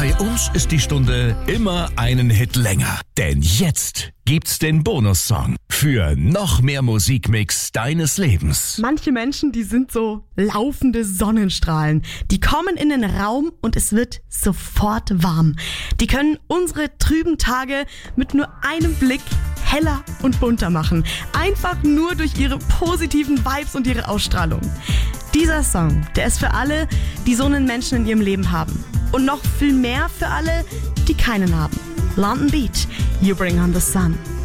Bei uns ist die Stunde immer einen Hit länger. Denn jetzt gibt's den Bonussong für noch mehr Musikmix deines Lebens. Manche Menschen, die sind so laufende Sonnenstrahlen. Die kommen in den Raum und es wird sofort warm. Die können unsere trüben Tage mit nur einem Blick heller und bunter machen. Einfach nur durch ihre positiven Vibes und ihre Ausstrahlung. Dieser Song, der ist für alle, die so einen Menschen in ihrem Leben haben. Und noch viel mehr für alle, die keinen haben. London Beat, You Bring On The Sun.